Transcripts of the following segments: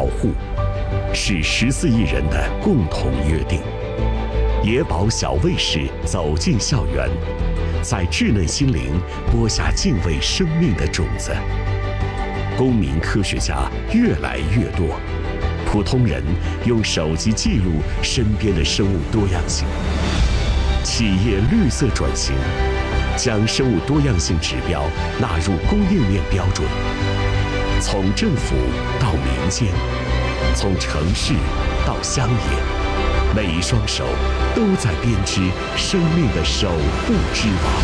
护，是14亿人的共同约定。野保小卫士走进校园，在稚嫩心灵播下敬畏生命的种子。公民科学家越来越多，普通人用手机记录身边的生物多样性。企业绿色转型，将生物多样性指标纳入供应链标准。从政府到民间，从城市到乡野，每一双手都在编织生命的守护之网。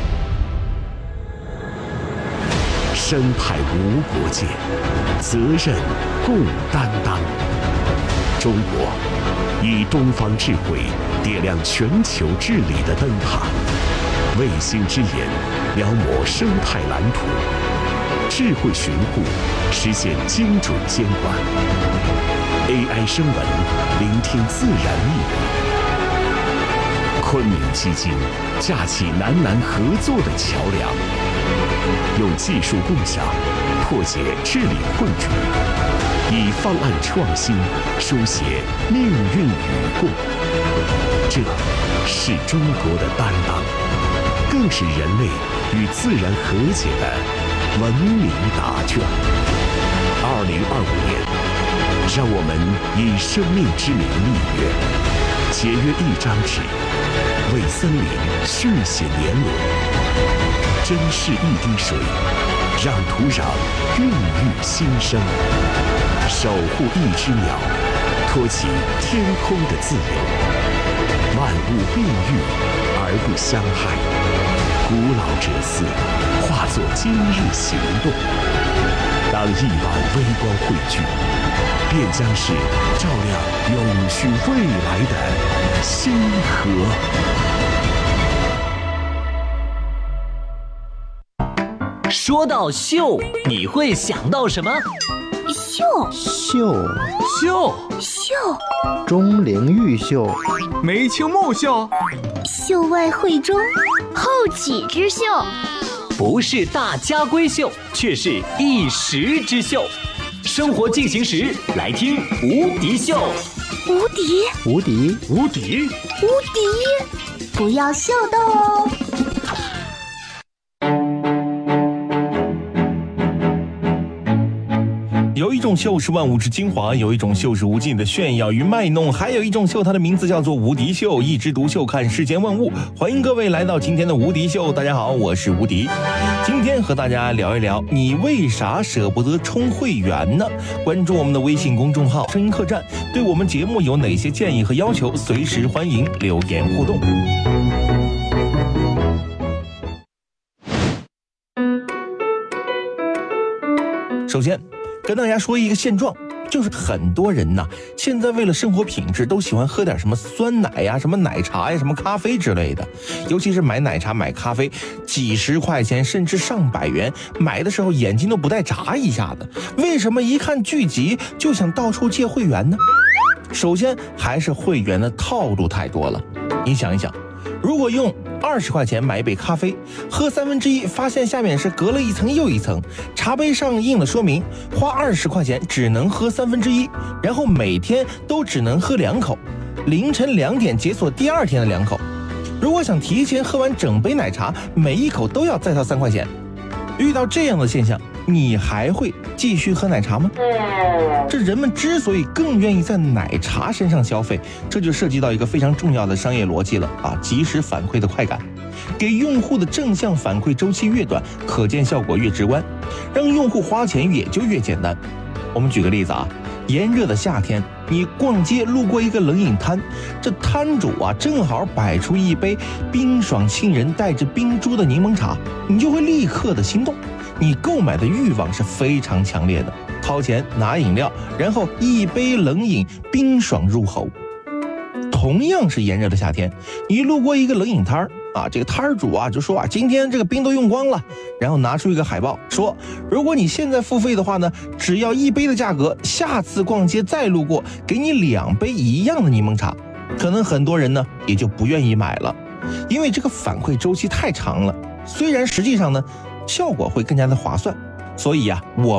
生态无国界，责任共担当。中国以东方智慧点亮全球治理的灯塔，卫星之眼描摹生态蓝图，智慧巡护实现精准监管。AI 声纹聆听自然密语。昆明基金架起南南合作的桥梁，用技术共享破解治理困局，以方案创新书写命运与共。这是中国的担当，更是人类与自然和解的文明答卷。2025年，让我们以生命之名立约，节约一张纸，为森林续写年轮，珍视一滴水，让土壤孕育新生，守护一只鸟，托起天空的自由。万物并育而不相害，古老哲思化作今日行动。当亿万微光汇聚，便将是照亮永续未来的星河。 说到秀，你会想到什么？ 秀，钟灵毓秀， 梅清木秀， 秀外慧中，后起之秀。 不是大家闺秀，却是一时之秀。生活进行时，来听无敌秀。 无敌，不要秀逗哦。 有一种秀是万物之精华，有一种秀是无尽的炫耀与卖弄，还有一种秀，它的名字叫做无敌秀，一枝独秀，看世间万物。欢迎各位来到今天的无敌秀，大家好，我是无敌。今天和大家聊一聊，你为啥舍不得充会员呢？关注我们的微信公众号声音客栈，对我们节目有哪些建议和要求，随时欢迎留言互动。首先跟大家说一个现状，就是很多人呐，现在为了生活品质，都喜欢喝点什么酸奶呀、什么奶茶呀、什么咖啡之类的。尤其是买奶茶、买咖啡，几十块钱甚至上百元，买的时候眼睛都不带眨一下的。为什么一看剧集就想到处借会员呢？首先还是会员的套路太多了。你想一想，如果用20块钱买一杯咖啡，喝1/3，发现下面是隔了一层又一层，茶杯上印了说明，花20块钱只能喝1/3，然后每天都只能喝2口，凌晨2点解锁第2天的2口。如果想提前喝完整杯奶茶，每一口都要再掏3块钱。遇到这样的现象，你还会继续喝奶茶吗？这人们之所以更愿意在奶茶身上消费，这就涉及到一个非常重要的商业逻辑了啊！及时反馈的快感，给用户的正向反馈周期越短，可见效果越直观，让用户花钱也就越简单。我们举个例子啊，炎热的夏天，你逛街路过一个冷饮摊，这摊主啊正好摆出一杯冰爽沁人带着冰珠的柠檬茶，你就会立刻的心动，你购买的欲望是非常强烈的，掏钱拿饮料，然后一杯冷饮冰爽入喉。同样是炎热的夏天，你路过一个冷饮摊儿啊，这个摊主啊就说啊，今天这个冰都用光了，然后拿出一个海报说，如果你现在付费的话呢，只要1杯的价格，下次逛街再路过，给你2杯一样的柠檬茶。可能很多人呢也就不愿意买了，因为这个反馈周期太长了，虽然实际上呢效果会更加的划算，所以啊我